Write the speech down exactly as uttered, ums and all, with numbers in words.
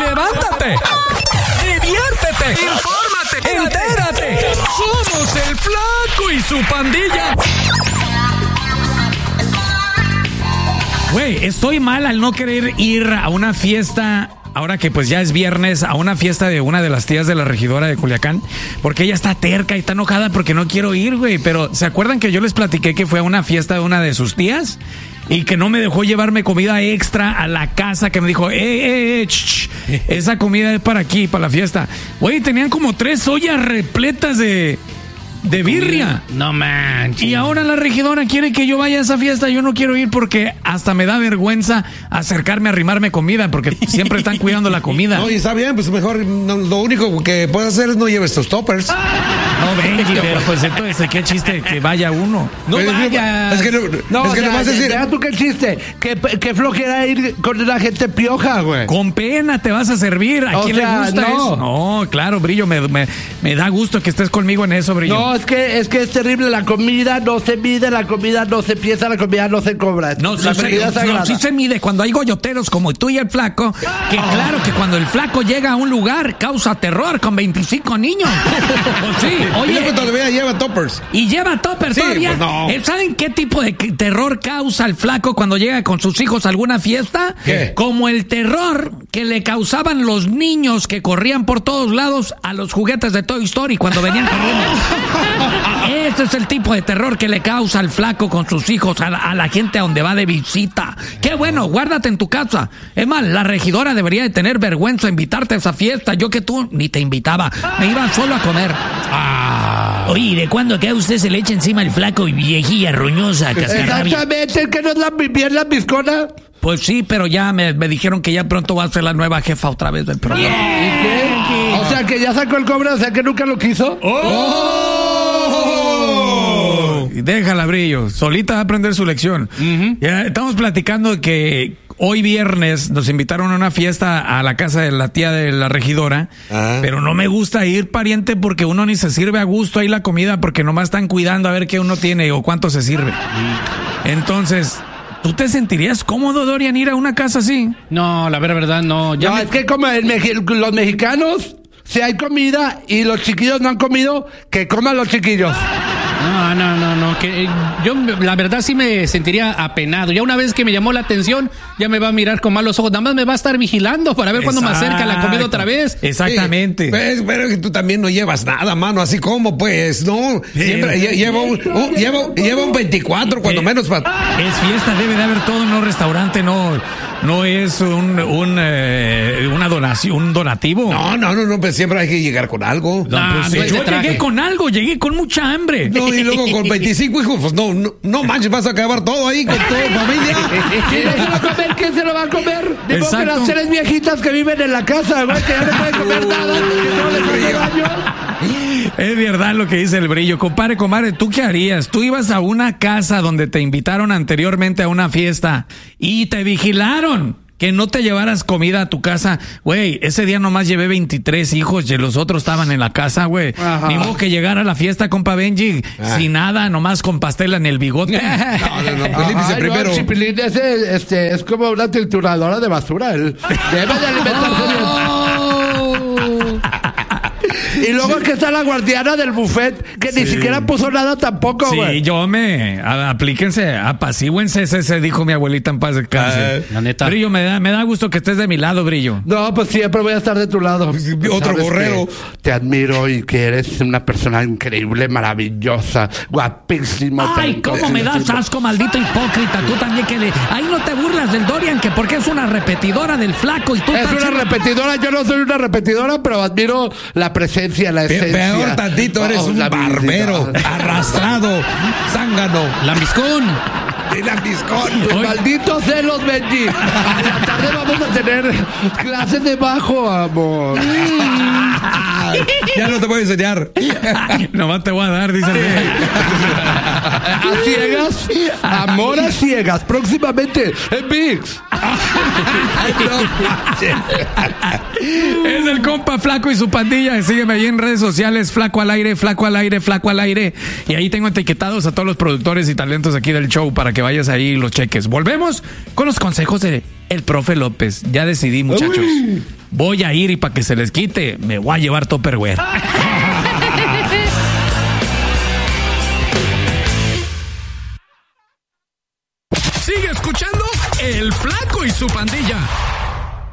levántate, diviértete, infórmate, entérate. Somos el Flaco y su pandilla. Güey, estoy mal al no querer ir a una fiesta, ahora que pues ya es viernes, a una fiesta de una de las tías de la regidora de Culiacán, porque ella está terca y está enojada porque no quiero ir, güey. Pero ¿se acuerdan que yo les platiqué que fue a una fiesta de una de sus tías? Y que no me dejó llevarme comida extra a la casa, que me dijo, eh, eh, eh, ch, ch, esa comida es para aquí, para la fiesta. Güey, tenían como tres ollas repletas de... de birria. No manches. Y ahora la regidora quiere que yo vaya a esa fiesta. Yo no quiero ir porque hasta me da vergüenza acercarme a arrimarme comida, porque siempre están cuidando la comida. No, y está bien, pues mejor no, lo único que puedes hacer es no lleves tus toppers. No, Benji, pero pues entonces qué chiste que vaya uno. No Pero, vayas. Es que no, No, es que o sea, nomás decir. deja tú qué chiste. Qué, qué flojera ir con la gente pioja, güey. Con pena te vas a servir. ¿A O quién sea, le gusta no. eso? No, claro, Brillo, me, me, me da gusto que estés conmigo en eso, Brillo. No, es que, es que es terrible. La comida no se mide, la comida no se piensa, la comida no se cobra. No, la sí, comida se, sagrada. no, sí se mide cuando hay goyoteros como tú y el Flaco, que claro que cuando el Flaco llega a un lugar causa terror con veinticinco niños. Pues sí, Y oye, luego todavía lleva toppers. y lleva topper Sí, todavía. pues no. ¿Saben qué tipo de que- terror causa el Flaco cuando llega con sus hijos a alguna fiesta? ¿Qué? Como el terror que le causaban los niños que corrían por todos lados a los juguetes de Toy Story cuando venían corriendo. Ese es el tipo de terror que le causa al Flaco con sus hijos a la, a la gente a donde va de visita. Qué bueno, guárdate en tu casa. Es más, la regidora debería de tener vergüenza de invitarte a esa fiesta. Yo que tú ni te invitaba, me iba solo a comer. Ah. Oye, ¿de cuándo acá usted se le echa encima el Flaco y viejilla roñosa, cascarrabia? Exactamente, que no es la, bien la piscona. Pues sí, pero ya me, me dijeron que ya pronto va a ser la nueva jefa otra vez del programa. ¿Y qué? O sea, que ya sacó el cobre, o sea, que nunca lo quiso. Y déjala, Brillo. Solita va a aprender su lección. Ujú. Ya estamos platicando de que hoy viernes nos invitaron a una fiesta a la casa de la tía de la regidora. Ajá. Pero no me gusta ir, pariente, porque uno ni se sirve a gusto ahí la comida, porque nomás están cuidando a ver qué uno tiene o cuánto se sirve. Entonces, ¿tú te sentirías cómodo, Dorian, ir a una casa así? No, la vera verdad, no. Ya No, me- es que como el meji- los mexicanos, si hay comida y los chiquillos no han comido, que coman los chiquillos. No, no, no, no. Que, eh, yo, la verdad, sí me sentiría apenado. Ya una vez que me llamó la atención, ya me va a mirar con malos ojos. Nada más me va a estar vigilando para ver cuándo me acerca la comida otra vez. Exactamente. Sí, pues, pero que tú también no llevas nada, mano, así como, pues, no. Siempre Sí. lle- lleva un, un- lleva, lleva un veinticuatro, cuando Eh, menos. Pa- Es fiesta, debe de haber todo, no restaurante, no, no es un, un, eh, una donación, un donativo. No, no, no, no, pues siempre hay que llegar con algo. No, No, pues, no es yo de traje. llegué con algo, llegué con mucha hambre. No, y luego con veinticinco hijos, pues no, no, no manches, vas a acabar todo ahí con toda familia. ¿Quién se lo va a comer? ¿Quién se lo va a comer? Digo que Exacto. las tres viejitas que viven en la casa, güey, que ya no pueden comer nada, que no les hace daño. Es verdad lo que dice el Brillo. Compadre, comadre, ¿tú qué harías? Tú ibas a una casa donde te invitaron anteriormente a una fiesta y te vigilaron que no te llevaras comida a tu casa. Güey, ese día nomás llevé veintitrés hijos y los otros estaban en la casa, güey. Ajá. Ni modo que llegara a la fiesta, compa Benji, Ah. sin nada, nomás con pastel en el bigote. No, no, no, pues límpiese Ay, no, primero. el chipilín ese, este, es como una trituradora de basura. Él debe de alimentarse bien. Y luego es que está la guardiana del buffet, que ni siquiera puso nada tampoco, Sí, güey. yo me... a- aplíquense, apacíguense, ese se dijo mi abuelita en paz descanse. La neta. Brillo, me da, me da gusto que estés de mi lado, Brillo. No, pues siempre voy a estar de tu lado. Otro Sabes borrero. que Te admiro y que eres una persona increíble, maravillosa, guapísima. Ay, cómo me das asco, maldito hipócrita. Tú también que le... Ahí no te burlas del Dorian, que porque es una repetidora del Flaco y tú Es estás una siendo- repetidora, yo no soy una repetidora, pero admiro la presencia, la Pe- esencia. Peor tantito, eres Oh, un la barbero, habilidad. arrastrado, zángano, Lambiscón. de lambiscón. Oye. Malditos celos, Benji. En la tarde vamos a tener clases de bajo, amor. Ya no te voy a enseñar. Nomás te voy a dar, dice el Benji. A ciegas, amor a ciegas, próximamente en ViX. Es el compa Flaco y su pandilla. Sígueme ahí en redes sociales, Flaco al aire, Flaco al aire, Flaco al aire. Y ahí tengo etiquetados a todos los productores y talentos aquí del show para que vayas ahí y los cheques. Volvemos con los consejos de el profe López. Ya decidí, muchachos. Uy. voy a ir y para que se les quite, me voy a llevar Tupperware. Sigue escuchando El Flaco y su pandilla.